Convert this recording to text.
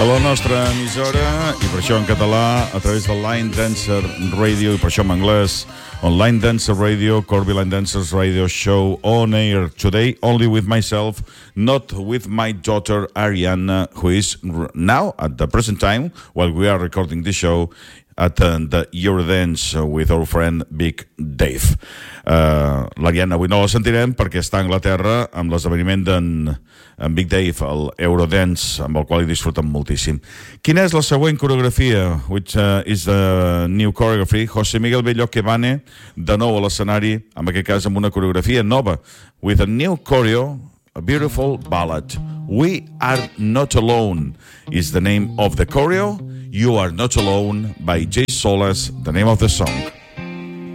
A la nostra emissora, i per això en català, a través de Line Dancer Radio, i per això en anglès, on Line Dancer Radio, Corby Line Dancers Radio Show, on air today, only with myself, not with my daughter Ariana, who is now, at the present time, while we are recording the show, at the Eurodance with our friend Big Dave. L'Ariana avui no la sentirem perquè està a Anglaterra amb l'esdeveniment d'en Big Dave, el Eurodance, amb el qual hi disfruten moltíssim. Quina és la següent coreografia? Which is the new choreography? José Miguel Bello Quebane, de nou a l'escenari, en aquest cas amb una coreografia nova, with a new choreo, a beautiful ballad. We Are Not Alone is the name of the choreo. You Are Not Alone by Jay Solas, the name of the song.